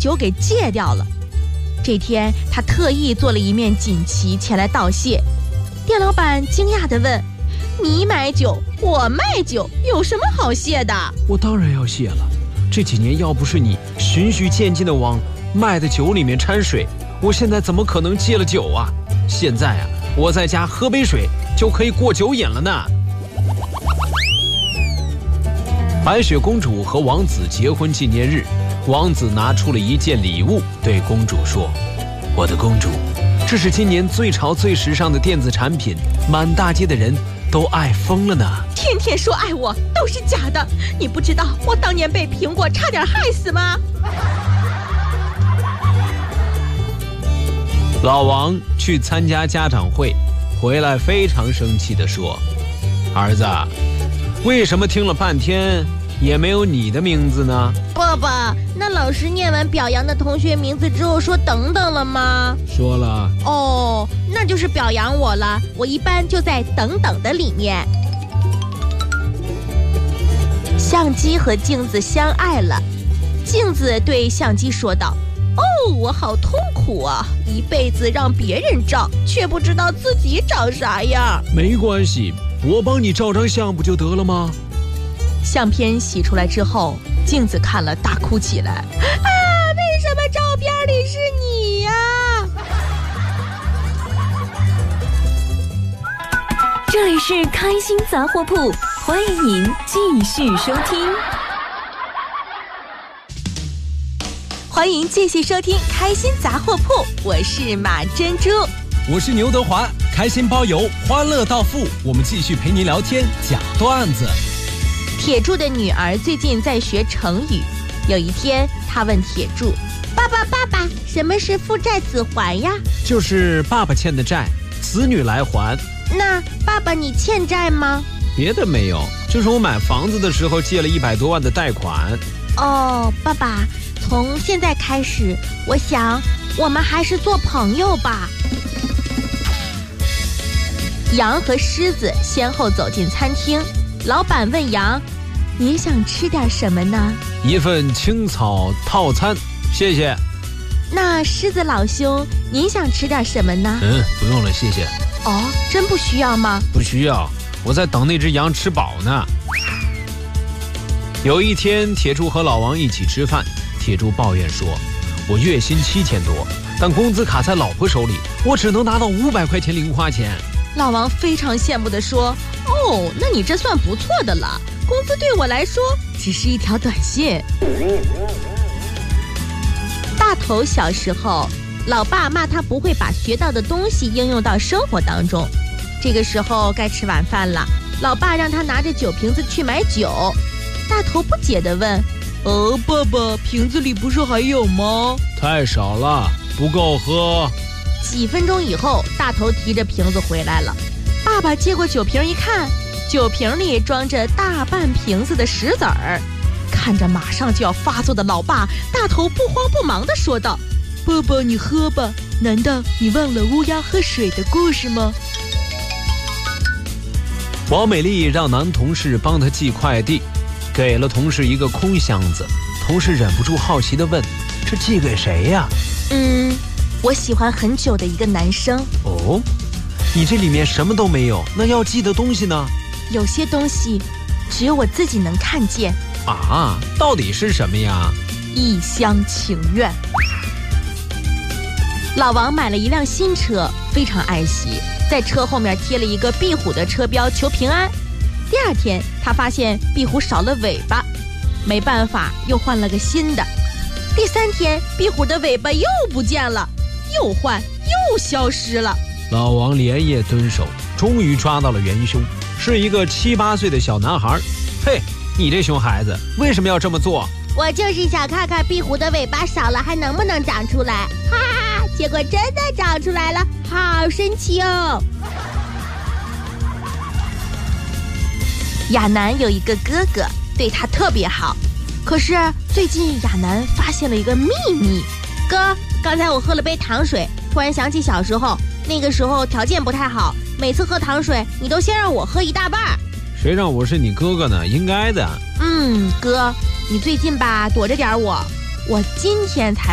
酒给戒掉了。这天他特意做了一面锦旗前来道谢。店老板惊讶地问：你买酒我卖酒，有什么好谢的？ 我当然要谢了，这几年要不是你循序渐进地往卖的酒里面掺水，我现在怎么可能戒了酒啊？现在啊，我在家喝杯水就可以过酒瘾了呢。白雪公主和王子结婚纪念日，王子拿出了一件礼物，对公主说：我的公主，这是今年最潮最时尚的电子产品，满大街的人都爱疯了呢。 天天说爱我都是假的，你不知道我当年被苹果差点害死吗？ 老王去参加家长会，回来非常生气地说：儿子，为什么听了半天也没有你的名字呢？ 爸爸，那老师念完表扬的同学名字之后说等等了吗？ 说了。 哦，那就是表扬我了，我一般就在等等的里面。相机和镜子相爱了，镜子对相机说道：我好痛苦啊，一辈子让别人照，却不知道自己长啥样。 没关系，我帮你照张相不就得了吗？ 相片洗出来之后，镜子看了大哭起来。为什么照片里是你呀？ 这里是开心杂货铺，欢迎您继续收听。 欢迎继续收听开心杂货铺，我是马珍珠， 我是牛德华，开心包邮，欢乐到付，我们继续陪您聊天讲段子。 铁柱的女儿最近在学成语，有一天她问铁柱：爸爸，什么是父债子还呀？ 就是爸爸欠的债，子女来还。 那爸爸你欠债吗？ 别的没有，就是我买房子的时候借了100多万的贷款。 爸爸，从现在开始，我想我们还是做朋友吧。羊和狮子先后走进餐厅，老板问羊：你想吃点什么呢？ 一份青草套餐，谢谢。 那狮子老兄，您想吃点什么呢？ 不用了，谢谢。 真不需要吗？ 不需要，我在等那只羊吃饱呢。有一天，铁柱和老王一起吃饭，铁柱抱怨说：我月薪7000多，但工资卡在老婆手里，我只能拿到500块钱零花钱。 老王非常羡慕地说：那你这算不错的了，工资对我来说只是一条短信。大头小时候，老爸骂他不会把学到的东西应用到生活当中。这个时候该吃晚饭了，老爸让他拿着酒瓶子去买酒。大头不解地问：爸爸，瓶子里不是还有吗？ 太少了，不够喝。 几分钟以后，大头提着瓶子回来了。爸爸接过酒瓶一看，酒瓶里装着大半瓶子的石子儿。看着马上就要发作的老爸，大头不慌不忙地说道：爸爸，你喝吧，难道你忘了乌鸦喝水的故事吗？ 王美丽让男同事帮她寄快递，给了同事一个空箱子。同事忍不住好奇地问：这寄给谁呀？ 我喜欢很久的一个男生。 你这里面什么都没有，那要寄的东西呢？ 有些东西只有我自己能看见。 到底是什么呀？ 一厢情愿。老王买了一辆新车，非常爱惜，在车后面贴了一个壁虎的车标求平安。第二天他发现壁虎少了尾巴，没办法又换了个新的。第3天壁虎的尾巴又不见了，又换又消失了。 老王连夜蹲守，终于抓到了元凶，是一个7、8岁的小男孩。嘿，你这熊孩子为什么要这么做？ 我就是想看看壁虎的尾巴少了还能不能长出来，哈哈，结果真的长出来了，好神奇哦。亚楠有一个哥哥，对他特别好，可是最近亚楠发现了一个秘密。哥，刚才我喝了杯糖水，突然想起小时候，那个时候条件不太好，每次喝糖水你都先让我喝一大半。 谁让我是你哥哥呢？应该的。 哥，你最近吧躲着点我今天才